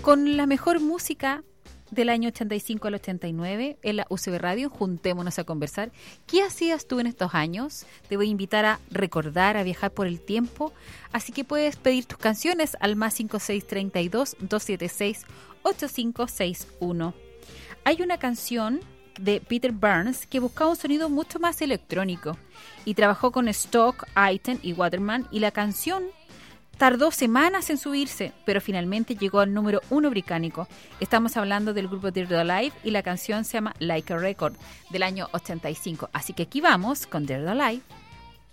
con la mejor música del año 85 al 89 en la UCB Radio. Juntémonos a conversar. ¿Qué hacías tú en estos años? Te voy a invitar a recordar, a viajar por el tiempo. Así que puedes pedir tus canciones al más 5632-276-8561. Hay una canción de Peter Burns que buscaba un sonido mucho más electrónico y trabajó con Stock, Aitken y Waterman, y la canción tardó semanas en subirse, pero finalmente llegó al número 1 británico. Estamos hablando del grupo Dead or Alive y la canción se llama Like a Record del año 85. Así que aquí vamos con Dead or Alive.